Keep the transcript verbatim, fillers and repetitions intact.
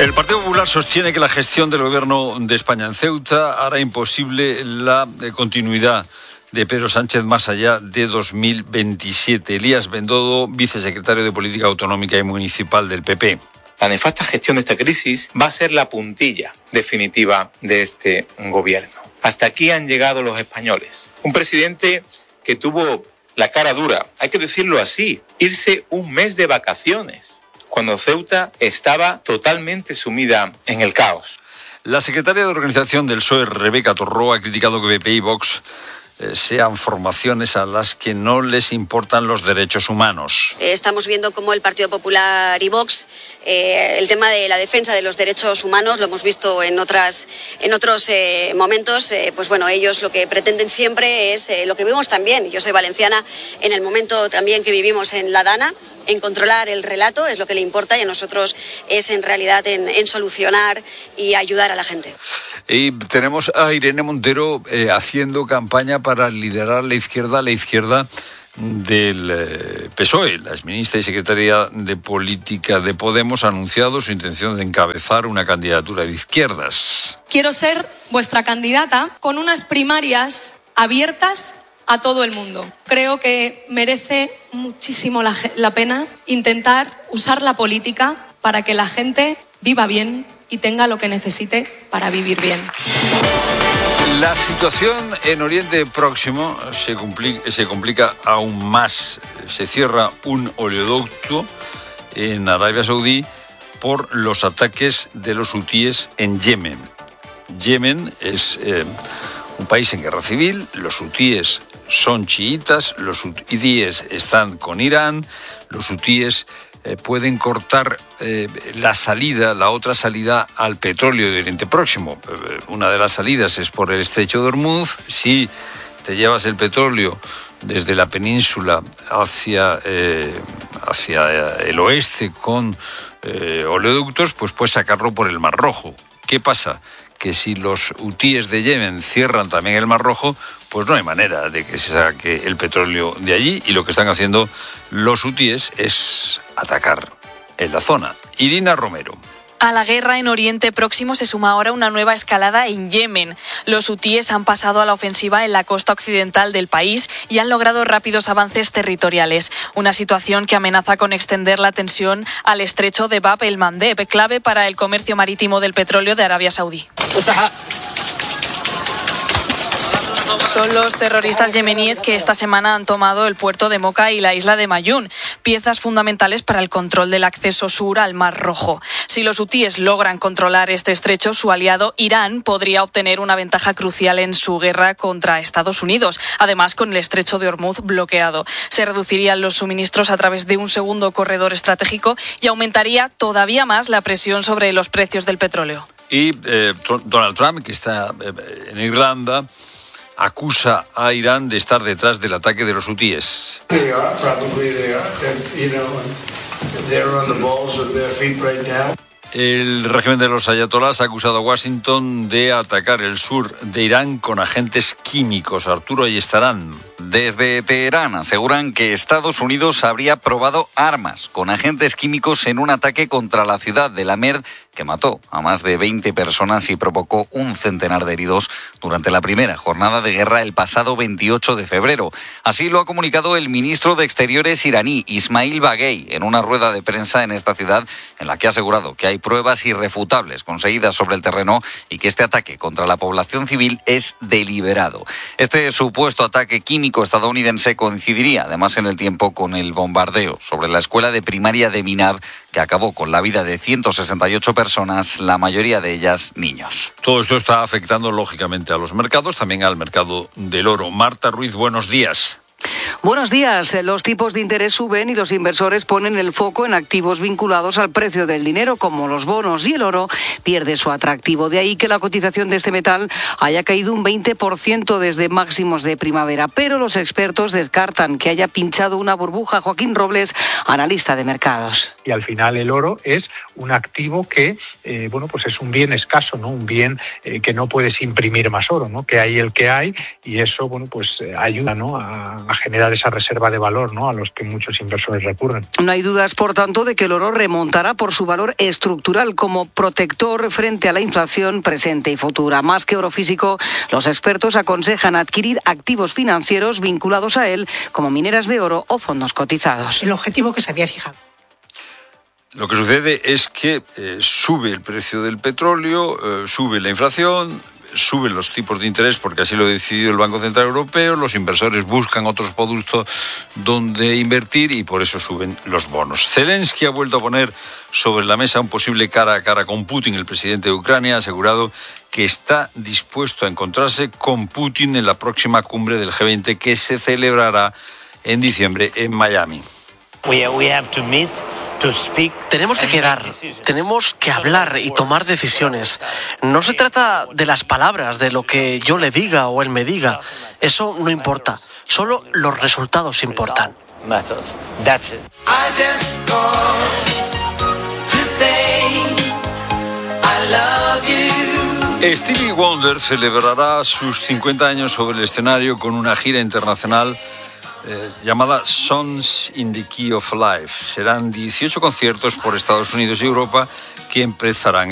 El Partido Popular sostiene que la gestión del gobierno de España en Ceuta hará imposible la continuidad de Pedro Sánchez más allá de dos mil veintisiete. Elías Bendodo, vicesecretario de Política Autonómica y Municipal del P P. La nefasta gestión de esta crisis va a ser la puntilla definitiva de este gobierno. Hasta aquí han llegado los españoles. Un presidente que tuvo la cara dura, hay que decirlo así, irse un mes de vacaciones, cuando Ceuta estaba totalmente sumida en el caos. La secretaria de Organización del P S O E, Rebeca Torró, ha criticado que P P y Vox eh, sean formaciones a las que no les importan los derechos humanos. Estamos viendo cómo el Partido Popular y Vox, eh, el tema de la defensa de los derechos humanos, lo hemos visto en otras, en otros eh, momentos, eh, pues bueno, ellos lo que pretenden siempre es eh, lo que vimos también. Yo soy valenciana, en el momento también que vivimos en La Dana, en controlar el relato es lo que le importa, y a nosotros es en realidad en, en solucionar y ayudar a la gente. Y tenemos a Irene Montero eh, haciendo campaña para liderar la izquierda, la izquierda del eh, P S O E. La exministra y secretaria de Política de Podemos ha anunciado su intención de encabezar una candidatura de izquierdas. Quiero ser vuestra candidata con unas primarias abiertas a todo el mundo. Creo que merece muchísimo la, la pena intentar usar la política para que la gente viva bien y tenga lo que necesite para vivir bien. La situación en Oriente Próximo se complica, se complica aún más. Se cierra un oleoducto en Arabia Saudí por los ataques de los hutíes en Yemen. Yemen es eh, un país en guerra civil. Los hutíes son chiitas, los hutíes están con Irán, los hutíes eh, pueden cortar eh, la salida, la otra salida al petróleo de Oriente Próximo. Eh, una de las salidas es por el estrecho de Hormuz. Si te llevas el petróleo desde la península hacia, eh, hacia el oeste con eh, oleoductos, pues puedes sacarlo por el Mar Rojo. ¿Qué pasa? Que si los hutíes de Yemen cierran también el Mar Rojo, pues no hay manera de que se saque el petróleo de allí, y lo que están haciendo los hutíes es atacar en la zona. Irina Romero. A la guerra en Oriente Próximo se suma ahora una nueva escalada en Yemen. Los hutíes han pasado a la ofensiva en la costa occidental del país y han logrado rápidos avances territoriales. Una situación que amenaza con extender la tensión al estrecho de Bab el-Mandeb, clave para el comercio marítimo del petróleo de Arabia Saudí. Son los terroristas yemeníes que esta semana han tomado el puerto de Moca y la isla de Mayún, piezas fundamentales para el control del acceso sur al Mar Rojo. Si los hutíes logran controlar este estrecho, su aliado Irán podría obtener una ventaja crucial en su guerra contra Estados Unidos. Además, con el estrecho de Hormuz bloqueado, se reducirían los suministros a través de un segundo corredor estratégico y aumentaría todavía más la presión sobre los precios del petróleo. Y eh, Donald Trump, que está eh, en Irlanda, acusa a Irán de estar detrás del ataque de los hutíes. El régimen de los ayatolás ha acusado a Washington de atacar el sur de Irán con agentes químicos. Arturo Ayestarán. Desde Teherán aseguran que Estados Unidos habría probado armas con agentes químicos en un ataque contra la ciudad de Lamed, que mató a más de veinte personas y provocó un centenar de heridos durante la primera jornada de guerra el pasado veintiocho de febrero. Así lo ha comunicado el ministro de Exteriores iraní, Ismail Baghei, en una rueda de prensa en esta ciudad, en la que ha asegurado que hay pruebas irrefutables conseguidas sobre el terreno y que este ataque contra la población civil es deliberado. Este supuesto ataque químico estadounidense coincidiría además en el tiempo con el bombardeo sobre la escuela de primaria de Minab, que acabó con la vida de ciento sesenta y ocho personas, la mayoría de ellas niños. Todo esto está afectando lógicamente a los mercados, también al mercado del oro. Marta Ruiz, buenos días. Buenos días. Los tipos de interés suben y los inversores ponen el foco en activos vinculados al precio del dinero, como los bonos, y el oro pierde su atractivo. De ahí que la cotización de este metal haya caído un veinte por ciento desde máximos de primavera. Pero los expertos descartan que haya pinchado una burbuja. Joaquín Robles, analista de mercados. Y al final el oro es un activo que, eh, bueno, pues es un bien escaso, ¿no? Un bien eh, que no puedes imprimir más oro, ¿no? Que hay el que hay, y eso, bueno, pues eh, ayuda, ¿no? a, a generar generar esa reserva de valor, ¿no?, a los que muchos inversores recurren. No hay dudas, por tanto, de que el oro remontará por su valor estructural como protector frente a la inflación presente y futura. Más que oro físico, los expertos aconsejan adquirir activos financieros vinculados a él, como mineras de oro o fondos cotizados. El objetivo que se había fijado. Lo que sucede es que eh, sube el precio del petróleo, eh, sube la inflación, suben los tipos de interés porque así lo ha decidido el Banco Central Europeo, los inversores buscan otros productos donde invertir y por eso suben los bonos. Zelensky ha vuelto a poner sobre la mesa un posible cara a cara con Putin. El presidente de Ucrania ha asegurado que está dispuesto a encontrarse con Putin en la próxima cumbre del G veinte que se celebrará en diciembre en Miami. We, we have to meet. Tenemos que quedar, tenemos que hablar y tomar decisiones. No se trata de las palabras, de lo que yo le diga o él me diga. Eso no importa. Solo los resultados importan. Stevie Wonder celebrará sus cincuenta años sobre el escenario con una gira internacional Eh, llamada Songs in the Key of Life. Serán dieciocho conciertos por Estados Unidos y Europa que empezarán